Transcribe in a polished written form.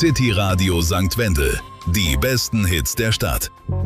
City Radio St. Wendel. Die besten Hits der Stadt.